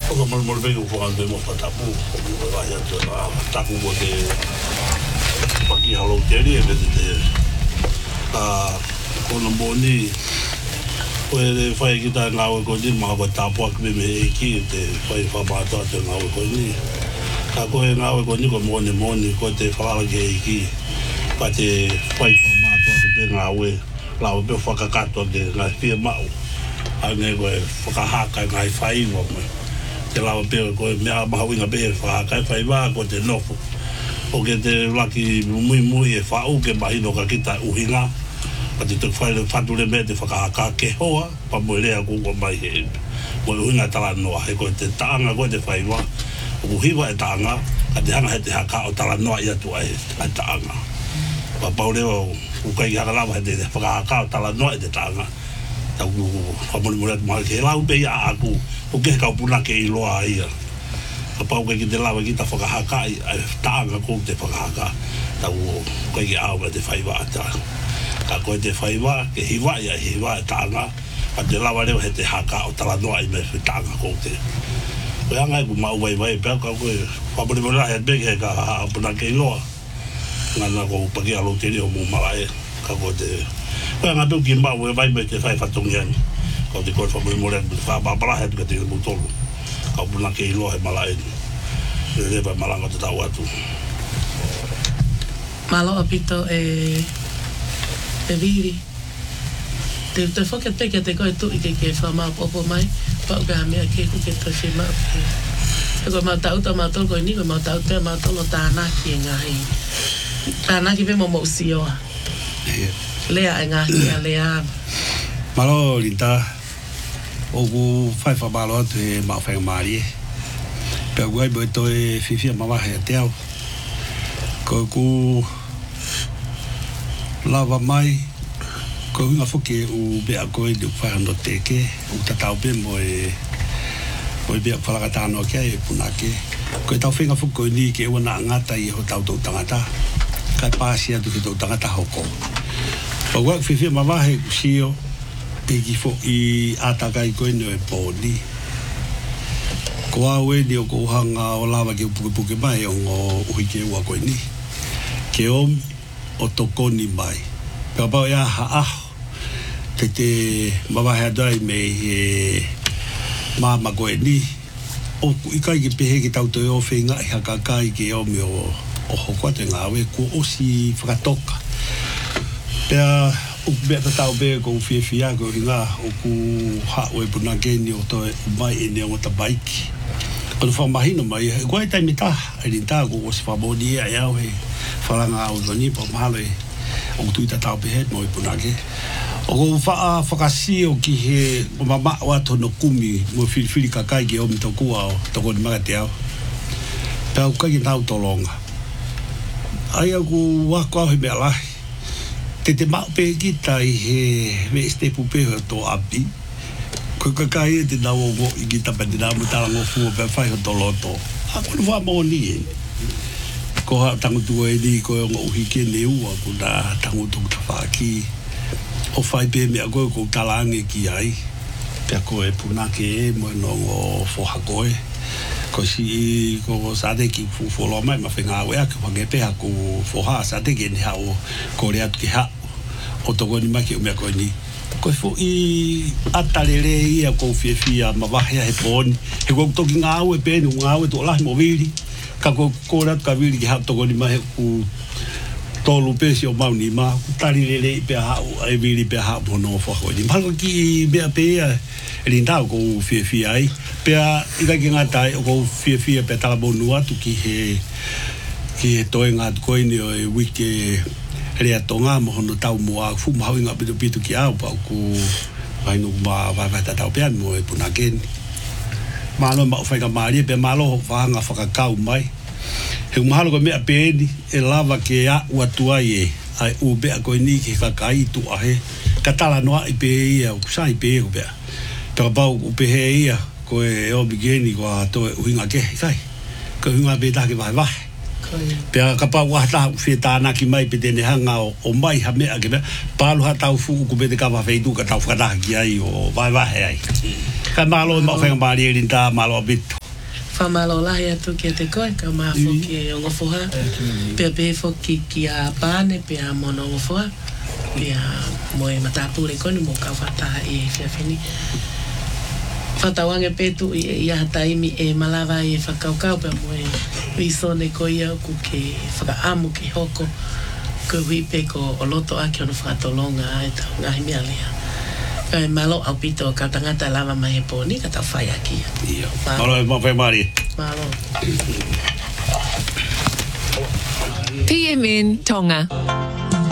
o mo mo ve ko ande mo patapu o vai a taku mo de paki halo teri e de ko no boni o e fai ki ta ngau ko ni ma ba tapu ak me ki te fai fa ba ta te ngau ko ni ka ko e ngau ko ni ko moni ko te fa ge ki pa te fai fa ma to te pe ngau e la o pe fa ka to de la fi ma a ne ko fa ha ka ngai fai mo te lawa pere ko mea mahawinga pere whaakai whaiwa ko te nofo o ke te laki mui e whau ke mahino ka kita uhinga pa te tuk whaile whature me te whakahaka ke hoa pa moe rea kukua mai he moe uhinga tala noa he ko te taanga ko te whaiwa o kuhiwa e taanga ka te hanga he te haka o tala noa i atu ai taanga pa paureo ukai haka lawa he te whakahaka o tala noa i te taanga tau whamoni mure maha ke lau pe a aku o ke kau puna ke i loa ia a pau ke te lawa ki ta whakahaka i taanga ko te whakahaka tau kai ki aunga te whaiwa ata ka koe te whaiwa ke hiwa ia hiwa e taanga a te lawa reo he te haka o tala noa i me whi taanga ko te koe anga e ku mau wai pēr ka koe whamoni mure he te ke ka puna ke i loa ngana ko paki alo te reo mō marae ka koe te koe anga pēr ki mau e vai me te whai whatongi ani kau te koe whamui more wha babara he tuka te mutolu kau puna ke iloa he malae ni rewa malanga te tau atu malo apito e viri te whoke peke te koe tu i ke whamau opo mai pau ka mea ke ku ke to se mau e koe mau tauta mau tolo koe ni koe mau tauta mau tolo tānaki e ngahi tānaki pe mo mo usioa lea e ngahi a lea malo linta o ku fai fa malo te ma fa mari pe guai bo to e fifi ma va he teo ko ku lava mai ko nga foke u be a ko de fa no te ke u tata be mo e be fa la ta no ke e puna ke ko ta finga foko ni ke ona ngata i ho tau tangata ka pasia tu ke tangata hoko po guai fifi ma va he sio e ki fo i ataka i koe no e pōni. Ko awe ni o ko hanga o lawa ki upuke mai o ngō uhi ke ua koe ni. Ke om o toko ni mai. Ka pao ia ha aho. Te mawahea dai me e māma koe ni. O i kai ki pehe ki tauto e o whenga i haka kai ki omi o hokua te ngāwe ko osi whakatoka. Pea o be ta tau be ko fia ko ringa o ku ha o puna geni o to mai ene o ta bike o fa mahino mai ko ai tai mita ai ta ko o fa bodi ai au he falanga o doni po male o tu ta tau be het mo puna ge o fa kasi o ki he o mama wa to no kumi mo fili ka kai ge o mi to ku ao to ko ma te ao ta ko ki tau to longa ai ku wa ko he be la te mau pe ki tai he me este pupe to api ko ka kai te na o i ki ta pende na mutala ngo fu pe fai to loto a ko va mo ni ko ha tangu tu e di ko ngo hi ke le u ko da tangu tu ta fa ki o fai pe me ko talange ki ai pe ko e puna ke mo no ngo fo ha ko e ko si ko sa de ki fu lo mai ma fenga we a ko nge pe ha ko fo ha sa de ke ni ha o ko rea ki ha o to ni ma ki me ko ni ko fo i atalere i a ko fia ma va he pon he ko to ki nga o e pe nga o to la mo viri ka ko rea ka viri ki ha to ni ma he ku to lu pe si o ma ni ma talere pe ha o e viri pe ha mo no fo ko ni ma ko ki be pe linda ko fia ai pe i ka ki nga tai ko fia pe ta bo nu atu ki he to nga ko ni o e wiki rea tonga mo no tau mo a fu ma winga pitu ki au pa ku vai no ma va ta tau pe mo e puna ken malo ma fa ka mari pe malo fa nga fa ka kau mai he malo ko me pe ni e lava ke a u atua ye ai u be ko ni ki ka kai tu a he ka tala no i pe ia ku sai pe ko pe to ba u pe he ia ko e o bigeni ko to winga ke sai ko winga be ta ke vai vai Pea kapa wahata whietana ki mai pe tene hanga o mai ha mea ke mea palu ha tau fu ku pete kapa wheitu ka tau whakataha ki ai o vai ai. Ka malo ma whenga maari e rinta malo a bitu. whamalo lahi atu ki te koe, ka maa whoki e ongofoha. Pea pe whoki ki a pāne, pea mono ongofoha. Pea moe matapure koni mo ka whataha e whiawhini. Whatawange petu i aha taimi e malawa e whakaukau, pea moe wisone ko ia ku ke whakaamu ki hoko. Ko hui pe ko o loto ake ono whakatolonga e tau ngahi mea lea. Kai malo au pito ka tangata lava mai he pōni ka tau whai aki. Ia. Malo e mawhai mari. Malo. PMN Tonga.